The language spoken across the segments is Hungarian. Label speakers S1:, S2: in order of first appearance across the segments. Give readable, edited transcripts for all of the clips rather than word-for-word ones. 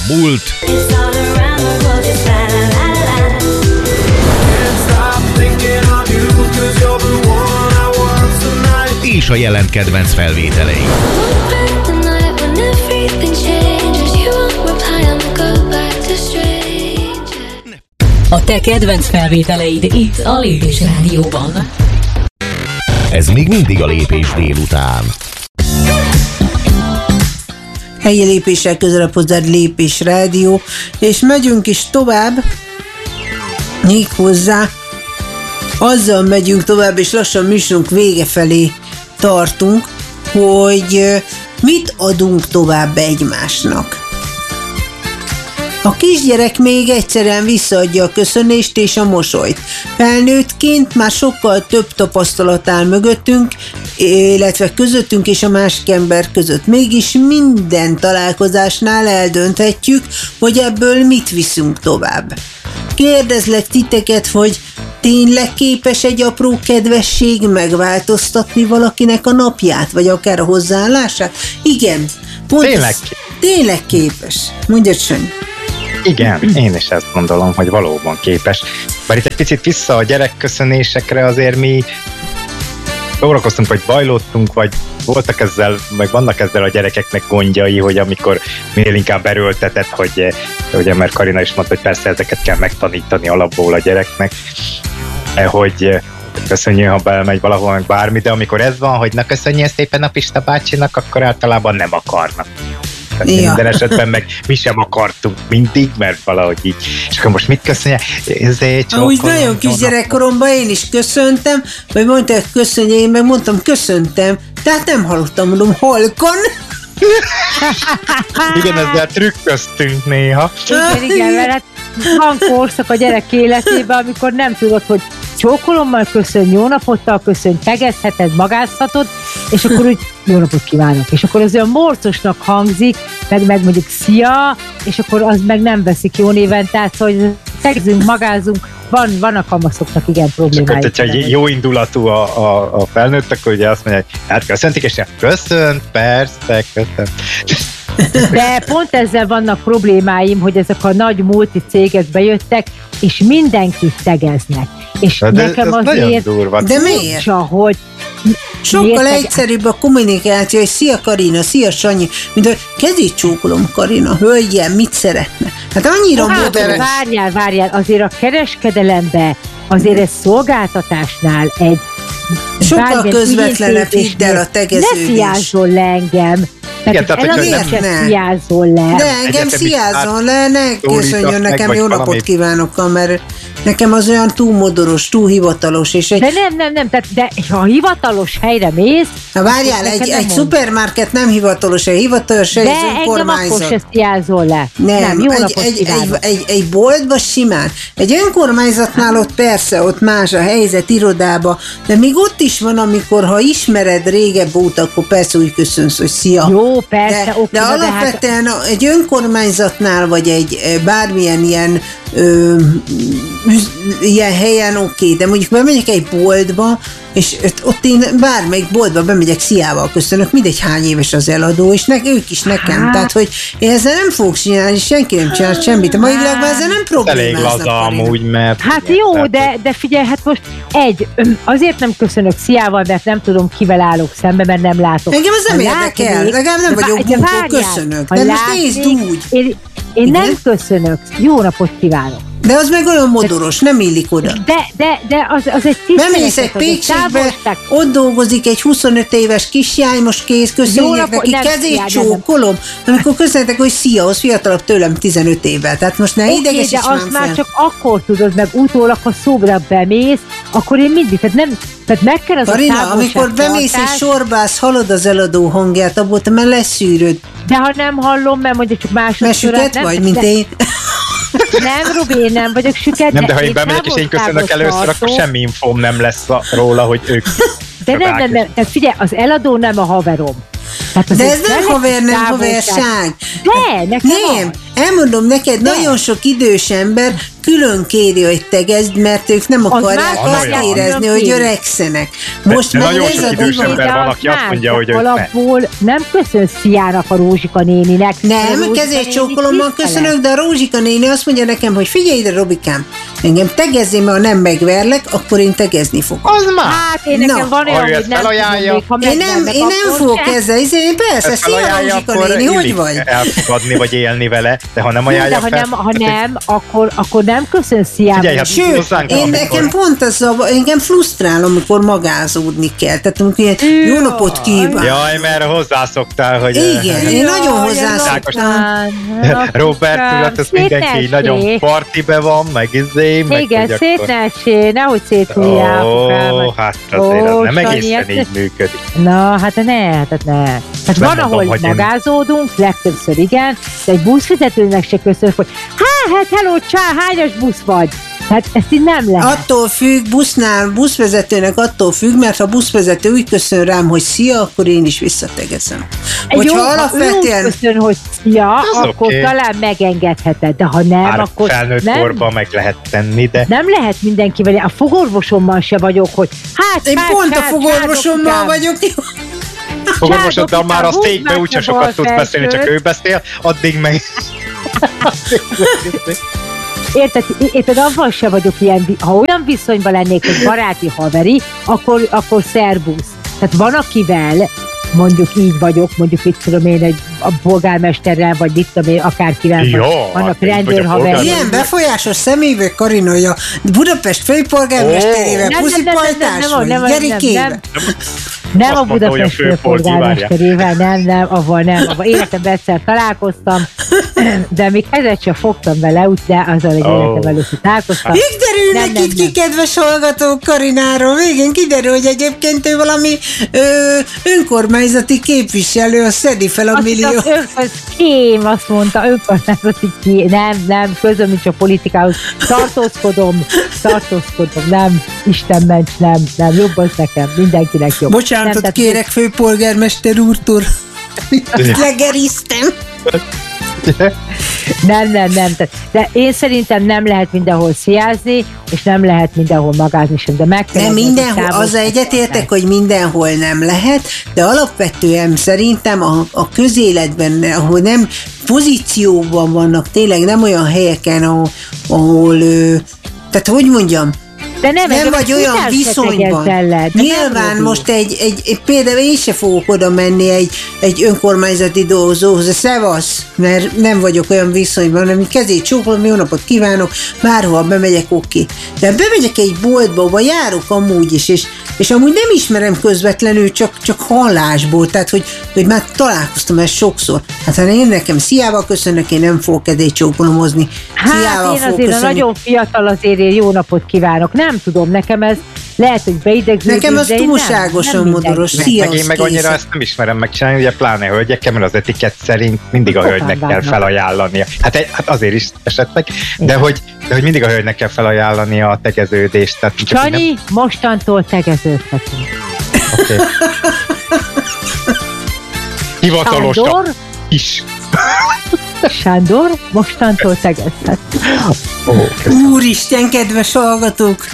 S1: múlt, és a jelen kedvenc felvételei.
S2: A te kedvenc felvételeid itt a Lépés Rádióban.
S1: Ez még mindig a Lépés délután.
S3: Helyi lépéssel közelebb hozzád Lépés Rádió, és megyünk is tovább, még hozzá, azzal megyünk tovább, és lassan műsorunk vége felé tartunk, hogy mit adunk tovább egymásnak. A kisgyerek még egyszerűen visszaadja a köszönést és a mosolyt. Felnőttként már sokkal több tapasztalat áll mögöttünk, illetve közöttünk és a másik ember között. Mégis minden találkozásnál eldönthetjük, hogy ebből mit viszünk tovább. Kérdezlek titeket, hogy tényleg képes egy apró kedvesség megváltoztatni valakinek a napját, vagy akár a hozzáállását? Igen. Tényleg képes. Mondjad, Sanyi.
S4: Igen, én is ezt gondolom, hogy valóban képes. Bár itt egy picit vissza a gyerekköszönésekre azért mi szórakoztunk, vagy bajlódtunk, vagy voltak ezzel, meg vannak ezzel a gyerekeknek gondjai, hogy amikor minél inkább erőltetett, hogy ugye, mert Karina is mondta, hogy persze ezeket kell megtanítani alapból a gyereknek, hogy köszönjön, ha bemegy valahol, meg bármi, de amikor ez van, hogy na köszönjél szépen a Pista bácsinak, akkor általában nem akarnak. Ja. Minden esetben meg mi sem akartunk mindig, mert valahogy így. És akkor most mit köszönje?
S3: Úgy nagyon kis gyerekkoromban én is köszöntem, vagy mondták köszönje, én meg mondtam köszöntem, tehát nem hallottam, mondom halkan.
S4: Igen, ezzel trükköztünk néha.
S5: Igen, mert van korszak a gyerek életében, amikor nem tudod, hogy csókolommal köszön, jó napottal köszön, tegezheted, magázhatod, és akkor úgy jó napot kívánok. És akkor az olyan morcosnak hangzik, meg mondjuk szia, és akkor az meg nem veszik jó néven, tehát hogy tegezünk, magázunk, van a kamaszoknak igen problémájuk.
S4: És akkor, hogyha jó indulatú a felnőtt, akkor ugye azt mondja, hogy hát köszöntik, és köszönt, persze, köszönt.
S5: De pont ezzel vannak problémáim, hogy ezek a nagy multicégek bejöttek, és mindenkit tegeznek. És
S4: de
S5: nekem azért...
S3: De miért?
S5: Hogy
S3: sokkal egyszerűbb a kommunikáció, hogy szia Karina, szia Sanyi, mint hogy kezét csókolom Karina, hölgyem, mit szeretne? Hát annyira
S5: modern. Várjál, azért a kereskedelembe, azért ez szolgáltatásnál egy
S3: sokkal közvetlenebb, hidd el a tegeződés.
S5: Ne sziázzol le engem.
S3: Igen,
S5: sziázzol le.
S3: De engem sziázzon le, ne köszönjön nekem jó napot kívánok, mert nekem az olyan túl modoros, túl hivatalos. És
S5: de nem, de ha hivatalos helyre mész...
S3: Na várjál, egy szupermarket nem hivatalos, egy hivatalos hely, az önkormányzat.
S5: De engem akkor se sziázzol le.
S3: Nem,
S5: jó napot kívánok.
S3: Egy boltba simán. Egy önkormányzatnál ott persze, ott más a helyzet, irodába, de még ott is van, amikor ha ismered régebb óta, akkor persze úgy köszönsz, hogy szia.
S5: Jó, persze,
S3: de alapvetően egy önkormányzatnál, vagy egy bármilyen ilyen helyen oké, de mondjuk bemegyek egy boltba, és ott én bármelyik boltba bemegyek, sziával köszönök, mindegy hány éves az eladó, és ők is nekem, tehát hogy én ezzel nem fogok csinálni, senki nem csinál semmit, a mai világban ezzel nem problémáznak.
S4: Elég laza amúgy, mert...
S5: Hát jó, de figyelj, hát most azért nem köszönök sziával, mert nem tudom, kivel állok szembe, mert nem látok.
S3: Engem ez nem érdekel, legalább nem vagyok bunkó, köszönök, de most nézd úgy.
S5: Én nem köszönök, jó napot kívánok.
S3: De az meg olyan modoros, nem illik oda.
S5: De az egy tiszteletet.
S3: Bemész egy Pékségbe, ott dolgozik egy 25 éves kisjány, most kész, köszönjük neki, kezét csókolom. Amikor köszönhetek, hogy szia, az fiatalabb tőlem 15 évvel. Tehát most ne ideges is
S5: de azt már csak akkor tudod, meg utólag, ha szóra bemész, akkor én mindig, tehát meg kell az
S3: Karina,
S5: a távolság
S3: amikor bemész és sorbász, hallod az eladó hangját, abból te már leszűröd.
S5: De ha nem hallom, mert mondjuk csak másodszor...
S3: Mert vagy, mint én.
S5: Nem, Robi, én nem vagyok süket.
S4: Nem, de ha én bemegyek és én köszönök először, akkor semmi infóm nem lesz róla, hogy ők
S5: De nem. Tehát figyelj, az eladó nem a haverom.
S3: De ez nem haver, nem haverság.
S5: De, nekem
S3: nem. Elmondom neked, nagyon sok idős ember külön kéri, hogy tegezd, mert ők nem akarják azt érezni, hogy öregszenek.
S4: Most már nagyon sok idős ember van, aki azt mondja, hogy
S5: alapból nem köszön Sziának a Rózsika néninek.
S3: Nem, kezét-csókolommal köszönök, de a Rózsika néni azt mondja nekem, hogy figyelj ide, Robikám, engem tegezzél, mert ha nem megverlek, akkor én tegezni fogok.
S4: Az már!
S5: Hát én nekem van olyan, hogy nem tudom,
S3: én nem fogok ezzel, persze, szia Rózsika néni, hogy vagy?
S4: Elfogadni, vagy élni vele, de ha nem ajánlja fel...
S5: Ha nem, akkor nem köszön Sziának.
S3: Sőt, én nekem pont az engem frusztrál, amikor magázódni kell. Tehát amikor jó napot kíván.
S4: Jaj, mert hozzászoktál, hogy...
S3: Igen, én nagyon hozzászoktál.
S4: Robert, tudod, ez mindenki nagyon partibe van, meg
S5: igen, szétnessé, nehogy széthújjál.
S4: Hát azért az nem egészen így működik.
S5: Na, hát ne. Hát van, ahol magázódunk, legtöbbször igen, de egy buszvezetőnek se köszönjük, hogy hát hello, hányas busz vagy? Hát ezt így nem lehet.
S3: Attól függ, buszvezetőnek attól függ, mert ha buszvezető úgy köszön rám, hogy szia, akkor én is visszategeszem.
S5: Hogyha alapvetően... köszön, hogy szia, akkor talán megengedheted, de ha nem,
S4: már
S5: akkor
S4: felnőtt
S5: nem.
S4: korban meg lehet tenni, de...
S5: Nem lehet mindenkivel, a fogorvosommal se vagyok, hogy
S3: én pont a fogorvosommal vagyok.
S4: Fogorvosoddal már a steakbe úgyse sokat tudsz beszélni, csak ő beszél, addig meg...
S5: Érted, avval se vagyok ilyen, ha olyan viszonyban lennék, hogy baráti haveri, akkor szervusz. Tehát van, akivel mondjuk így vagyok, mondjuk itt tudom én a polgármesterrel, vagy itt tudom én akárkivel, vannak rendőrhaver.
S3: Ilyen befolyásos személyvel, Karina, hogy a Budapest főpolgármesterével puszipajtás vagy, Gerikével.
S5: Nem a Budapest főpolgármesterével, nem, avval. Életemben egyszer találkoztam, de még kezet sem fogtam vele, de azzal egy életem először találkoztam.
S3: Még derülnek itt ki, kedves hallgatók, Karináról. Végén kiderül, hogy egyébként ő valami önkormányzati képviselő, az szedi fel a millió.
S5: Az kém, azt mondta, önkormányzati nem, közöm nincs a politikához. Tartózkodom, nem, Isten ments, nem, jobb az nekem, mindenkinek jobb.
S3: Bocsánatot kérek, főpolgármester úrtól. Legeriztem.
S5: Nem. De én szerintem nem lehet mindenhol sziázni, és nem lehet mindenhol magázni sem, de meg kell...
S3: Nem mindenhol, az egyetértek, hogy mindenhol nem lehet, de alapvetően szerintem a közéletben, ahol nem pozícióban vannak, tényleg nem olyan helyeken, ahol tehát hogy mondjam,
S5: de nem
S3: vagy olyan viszonyban. Nyilván most például én se fogok oda menni egy önkormányzati dolgozóhoz, a szevasz, mert nem vagyok olyan viszonyban, hanem kezét csókolom, jó napot kívánok, bárhol bemegyek, oké. De bemegyek egy boltba, ahol járok amúgy is, és amúgy nem ismerem közvetlenül, csak hallásból, tehát hogy már találkoztam ezt sokszor. Hát ha én nekem sziával köszönök, én nem fogok kezét csókolomozni.
S5: Hát én azért nagyon fiatal azért én jó napot kívánok. Nem tudom, nekem ez lehet, hogy beidegződik.
S3: Nekem az túlságosan modoros. Sziasztok.
S4: Én meg annyira ezt nem ismerem megcsinálni, ugye pláne hölgyekkel, mert az etikett szerint mindig a hölgynek kell felajánlania. Hát azért is esetleg, de hogy mindig a hölgynek kell felajánlania a tegeződést.
S5: Csanyi, mostantól tegeződhetünk.
S4: Okay. Hivatalosan is.
S5: Sándor, mostantól tegezhet.
S3: Úristen, kedves hallgatók!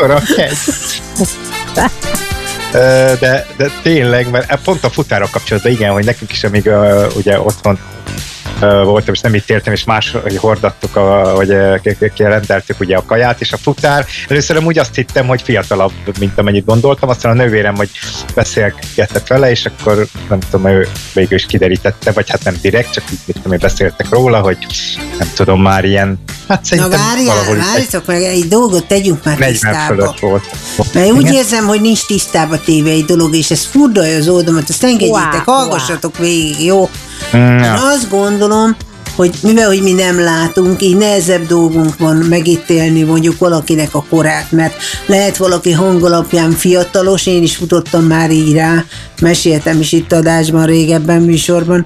S4: De tényleg, mert pont a futárok kapcsolatban igen, hogy nekünk is, amíg ugye otthon voltam, és nem itt éltem, és máshogy hordattuk, hogy rendeltük ugye a kaját, és a futár. Először úgy azt hittem, hogy fiatalabb, mint amennyit gondoltam, aztán a nővérem, hogy beszélgetett vele, és akkor nem tudom, ő végül is kiderítette, vagy hát nem direkt, csak így mit tudom, hogy beszéltek róla, hogy nem tudom, már ilyen, hát szerintem
S3: várjatok meg, egy dolgot tegyünk már
S4: 40
S3: tisztába.
S4: fölött volt.
S3: Mert úgy érzem, hogy nincs tisztába téve egy dolog, és ez furdalja az oldamat, azt engedjétek, hallgassatok végig, jó? Én azt gondolom, hogy mivel hogy mi nem látunk, így nehezebb dolgunk van megítélni mondjuk valakinek a korát, mert lehet valaki hangalapján fiatalos, én is futottam már így rá, meséltem is itt adásban régebben műsorban,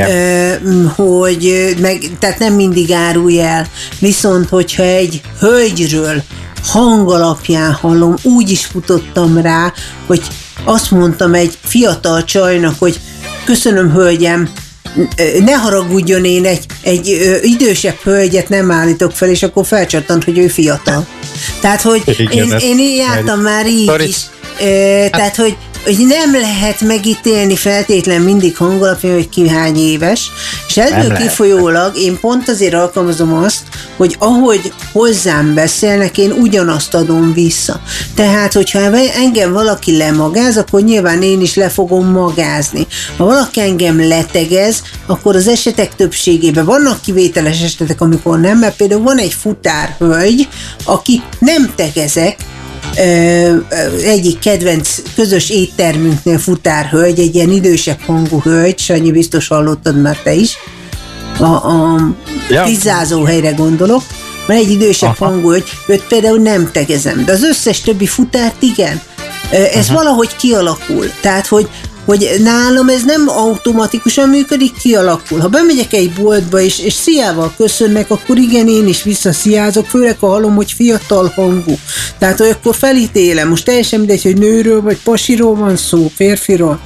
S3: hogy tehát nem mindig árulj el, viszont hogyha egy hölgyről hangalapján hallom, úgy is futottam rá, hogy azt mondtam egy fiatal csajnak, hogy köszönöm, hölgyem, ne haragudjon, én egy idősebb hölgyet nem állítok fel, és akkor felcsattant, hogy ő fiatal. Tehát, hogy én jártam már így is. Tehát, hogy nem lehet megítélni feltétlen mindig hang alapján, hogy ki hány éves, és ebből kifolyólag én pont azért alkalmazom azt, hogy ahogy hozzám beszélnek, én ugyanazt adom vissza. Tehát, hogyha engem valaki lemagáz, akkor nyilván én is le fogom magázni. Ha valaki engem letegez, akkor az esetek többségében vannak kivételes esetek, amikor nem, mert például van egy futárhölgy, aki nem tegezek, egyik kedvenc közös éttermünknél futárhölgy, egy ilyen idősebb hangú hölgy, Sanyi, biztos hallottad már te is, a pizzázó helyre gondolok, mert egy idősebb hangú hölgy, őt például nem tegezem, de az összes többi futárt igen. Ez valahogy kialakul, tehát hogy nálam ez nem automatikusan működik, kialakul. Ha bemegyek egy boltba, és sziával köszönnek, akkor igen, én is visszasziázok, főleg ha hallom, hogy fiatal hangú. Tehát, hogy akkor felítélem. Most teljesen mindegy, hogy nőről vagy pasiról van szó, férfiról.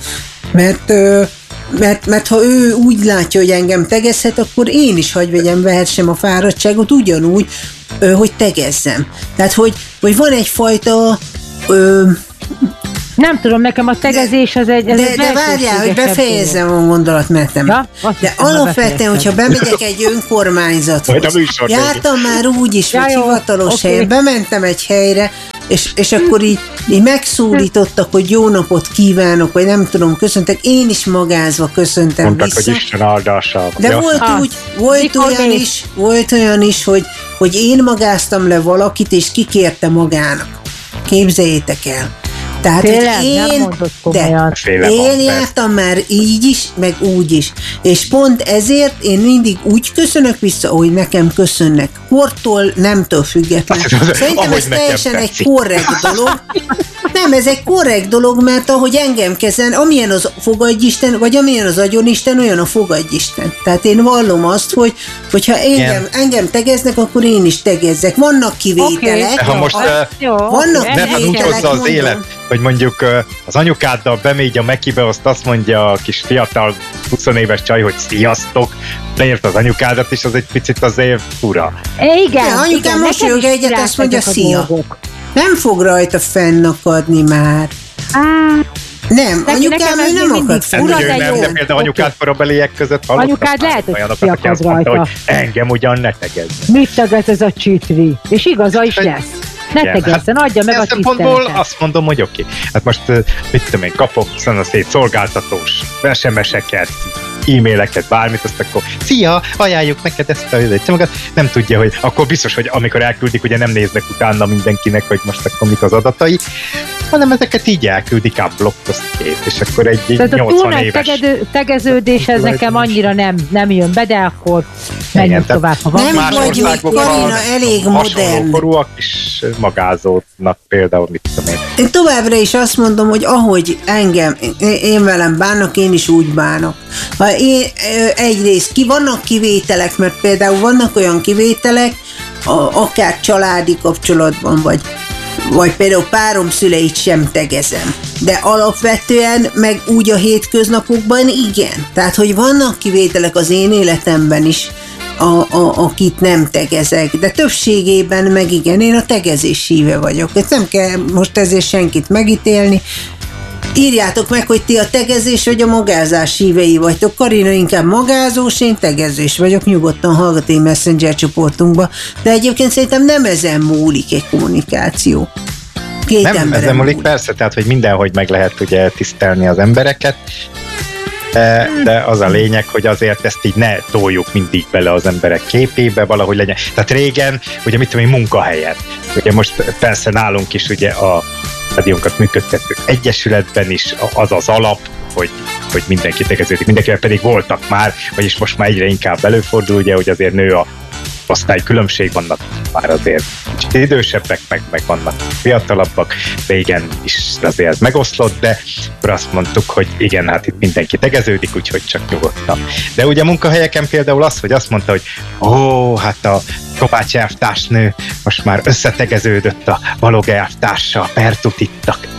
S3: Mert ha ő úgy látja, hogy engem tegezhet, akkor én is vehessem a fáradtságot ugyanúgy, hogy tegezzem. Tehát, hogy van egyfajta...
S5: Nem tudom, nekem a tegezés az egy...
S3: De várjál, hogy befejezzem a gondolatmenetem. Ja? De alapvetően, hogyha bemegyek egy önkormányzathoz, jártam már úgy is, hogy hivatalos helyen, bementem egy helyre, és akkor így megszólítottak, hogy jó napot kívánok, vagy nem tudom, köszöntek, én is magázva köszöntem
S4: mondták,
S3: vissza.
S4: Hogy Isten áldása.
S3: De volt olyan is, hogy én magáztam le valakit, és kikérte magának. Képzeljétek el. Tehát,
S5: tényleg, én
S3: jártam már így is, meg úgy is. És pont ezért én mindig úgy köszönök vissza, ahogy nekem köszönnek. Kortól, nemtől független. Szerintem ez teljesen egy korrekt dolog. Nem, ez egy korrekt dolog, mert ahogy engem kezel, amilyen az fogadjisten, vagy amilyen az agyonisten, olyan a fogadjisten. Tehát én vallom azt, hogyha engem tegeznek, akkor én is tegezzek. Vannak kivételek.
S4: Okay. Ha most nem húzza az élet, hogy mondjuk az anyukáddal bemegy a Mekibe, azt mondja a kis fiatal 20 éves csaj, hogy sziasztok, leért az anyukádat, és az egy picit azért fura.
S5: Igen,
S3: anyukám mosolyog egyet, azt mondja, szia. Nem fog rajta fennakadni már. Nem, anyukám ő nem akad fennakadni.
S4: De például anyukád korabeliek között hallottak.
S5: Anyukád lehet, hogy kiakad rajta.
S4: Hogy engem ugyan ne tegezz.
S5: Mit tegez ez a csitri? És igaza is lesz. Ne tegezzen, adja meg a tiszteletet.
S4: Azt mondom, hogy oké. Hát most, mit tudom én, kapom szét szolgáltatós SMS-eket, e-maileket, bármit, azt akkor szia, ajánljuk neked ezt a csomagot. Nem tudja, hogy akkor biztos, hogy amikor elküldik, ugye nem néznek utána mindenkinek, hogy most akkor mik az adatai, hanem ezeket így elküldik, unblockozt két, és akkor egy 80 éves...
S5: Tehát a túl nagy tegeződés, ez nekem annyira nem jön be, de akkor menjünk tovább.
S3: Nem vagyunk, Karina, elég modern.
S4: Korúak is magázódnak például, mit tudom én.
S3: Én továbbra is azt mondom, hogy ahogy én velem bánnak, én is úgy bánok. Ha én egyrészt vannak kivételek, mert például vannak olyan kivételek, akár családi kapcsolatban, vagy például párom szüleit sem tegezem. De alapvetően meg úgy a hétköznapokban igen. Tehát, hogy vannak kivételek az én életemben is, akit nem tegezek, de többségében meg igen, én a tegezés híve vagyok. Nem kell most ezért senkit megítélni. Írjátok meg, hogy ti a tegezés vagy a magázás hívei vagytok. Karina inkább magázós, én tegezés vagyok, nyugodtan hallgat egy Messenger csoportunkba, de egyébként szerintem nem ezen múlik egy kommunikáció.
S4: Nem ezen múlik, persze, tehát, hogy mindenhogy meg lehet ugye tisztelni az embereket, de az a lényeg, hogy azért ezt így ne toljuk mindig bele az emberek képébe, valahogy legyen. Tehát régen, ugye mit tudom én, munkahelyen. Ugye most persze nálunk is ugye a stadionkat működtető egyesületben is az az alap, hogy mindenki tegeződik, mindenkivel pedig voltak már, vagyis most már egyre inkább előfordul, ugye, hogy azért nő a osztály különbség, vannak már azért kicsit idősebbek, meg vannak fiatalabbak, régen is azért megoszlott, de akkor azt mondtuk, hogy igen, hát itt mindenki tegeződik, úgyhogy csak nyugodtan. De ugye munkahelyeken például az, hogy azt mondta, hogy hát a Kovács elvtársnő most már összetegeződött a Balog elvtárssal, pertut ittak.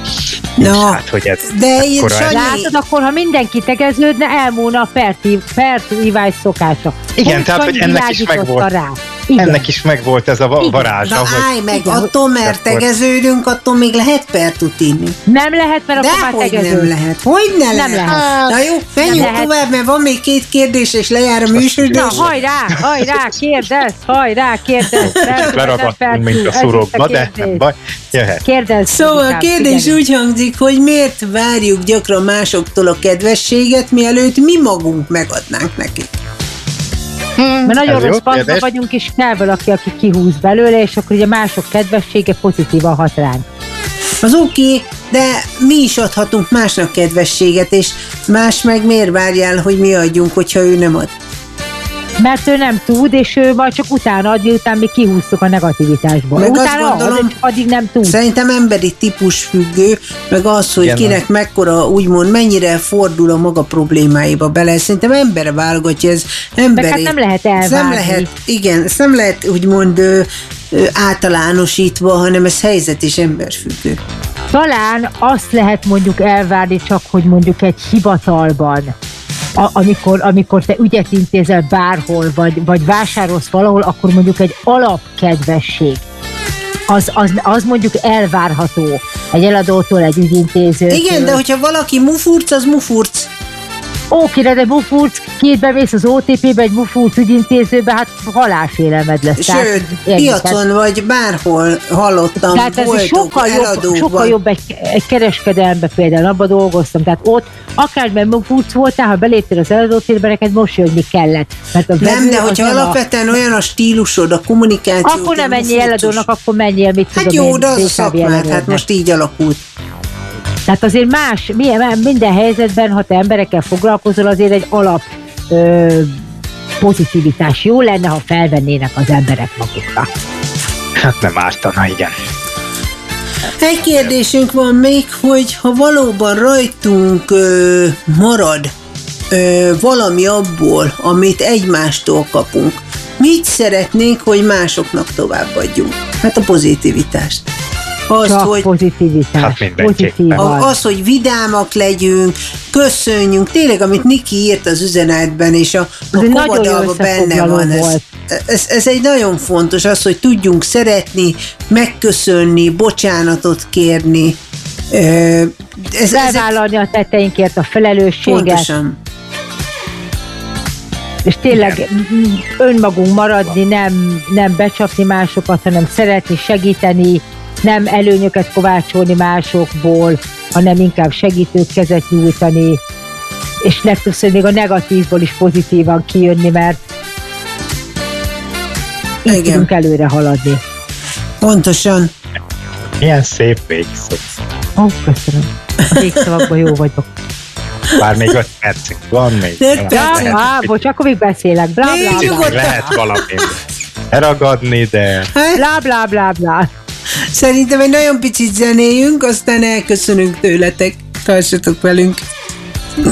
S3: Na,
S4: hát, hogy ez
S3: de én
S4: ekkora-
S3: Sanyi,
S5: Látod, akkor ha mindenki tegeződne, elmúlna a pertívás szokása.
S4: Igen, tehát, hogy ennek is
S5: világította
S4: megvolt.
S5: rá. Igen.
S4: Ennek is megvolt ez a varázsa,
S3: na
S4: hogy
S3: állj meg,
S5: igen,
S3: attól mert
S4: akkor-
S3: tegeződünk, attól még lehet pertut inni.
S5: Nem lehet, mert akkor már
S3: Dehogy nem
S5: tegeződsz.
S3: lehet. Hogy ne
S5: Nem
S3: lehet?
S5: lehet.
S3: Na jó, menjünk
S5: lehet.
S3: tovább, mert van még 2 kérdés, és lejár a műsoridő.
S5: Na, hajrá, kérdezz, Nem,
S4: leragadtunk, mint a szurokba, de nem baj, jöhet.
S5: Kérdezz.
S3: Szóval a
S5: inkább,
S3: kérdés
S5: figyelj.
S3: úgy hangzik, hogy miért várjuk gyakran másoktól a kedvességet, mielőtt mi magunk megadnánk nekik.
S5: Mert nagyon
S4: Ez jó
S5: rossz paszba
S4: kérdés.
S5: vagyunk, és kell valaki, aki kihúz belőle, és akkor ugye mások kedvessége pozitívan hat ránk.
S3: Az oké, de mi is adhatunk másnak kedvességet, és más meg miért várjál, hogy mi adjunk, hogyha ő nem ad?
S5: Mert ő nem tud, és ő majd csak utána ad, miután mi kihúztuk a negativitásból.
S3: Meg azt
S5: Utána
S3: gondolom,
S5: ad, addig nem tud.
S3: Szerintem emberi típus függő, meg az, hogy
S4: Igen,
S3: kinek mekkora, úgymond mennyire fordul a maga problémáiba bele. Szerintem embere válogatja, ez emberi.
S5: Meg hát nem lehet
S3: Ez nem
S5: elvárni.
S3: lehet, igen, ez nem lehet úgymond általánosítva, hanem ez helyzet és emberfüggő.
S5: Talán azt lehet mondjuk elvárni csak, hogy mondjuk egy hivatalban, amikor te ügyet intézel bárhol, vagy vásárolsz valahol, akkor mondjuk egy alapkedvesség. Az mondjuk elvárható egy eladótól, egy ügyintézőtől.
S3: Igen, de hogyha valaki mufurc, az mufurc.
S5: Oké, de mufurc, két bemész az OTP-be, egy mufurc ügyintézőbe, hát halálfélelmed lesz.
S3: Sőt, piacon vagy bárhol hallottam,
S5: tehát ez
S3: voltok, eladókban.
S5: sokkal jobb egy kereskedelembe, például abban dolgoztam. Tehát ott, akármilyen mufurc voltál, ha beléptél az eladótérbe, neked mosolyogni kellett. Mert a
S3: Nem,
S5: vevő
S3: de
S5: az
S3: hogyha
S5: nem
S3: alapvetően olyan a stílusod, a kommunikáció.
S5: akkor nem menjél eladónak, akkor menjél, mit
S3: Hát
S5: tudom
S3: jó,
S5: én,
S3: de az a
S5: BKV
S3: szakmád,
S5: eladónak.
S3: hát most így alakult.
S5: Tehát azért más, minden helyzetben, ha te emberekkel foglalkozol, azért egy alap pozitivitás jó lenne, ha felvennének az emberek magukra.
S4: Hát nem ártana, igen.
S3: Egy kérdésünk van még, hogy ha valóban rajtunk marad valami abból, amit egymástól kapunk, mit szeretnénk, hogy másoknak továbbadjunk? Hát a pozitivitást. Azt,
S5: Csak
S3: hogy
S5: pozitivitás.
S4: Hát mindenképpen.
S5: Pozitívan.
S3: az, hogy vidámak legyünk, köszönjünk, tényleg, amit Niki írt az üzenetben, és a
S5: Ez egy nagyon jó
S3: kovadalban benne
S5: összefoglaló
S3: van.
S5: volt.
S3: Ez egy nagyon fontos, az, hogy tudjunk szeretni, megköszönni, bocsánatot kérni.
S5: Felvállalni a tetteinkért a felelősséget,
S3: Pontosan.
S5: és tényleg önmagunk maradni, nem becsapni másokat, hanem szeretni, segíteni, nem előnyöket kovácsolni másokból, hanem inkább segítő kezet nyújtani, és legtöbbször még a negatívból is pozitívan kijönni, mert így
S3: Igen.
S5: tudunk előre haladni.
S3: Pontosan.
S4: Milyen szép végszó.
S5: Köszönöm. A végszavakban jó vagyok.
S4: Bár még 5 percünk van még.
S3: 5 perc.
S5: Bocs, akkor még beszélek. Blá, blá, blá.
S3: Nyugodtan.
S4: Lehet valami elragadni, de
S5: Blá, blá, blá, blá.
S3: Szerintem egy nagyon picit zenéjünk, aztán elköszönünk tőletek. Tartsatok velünk.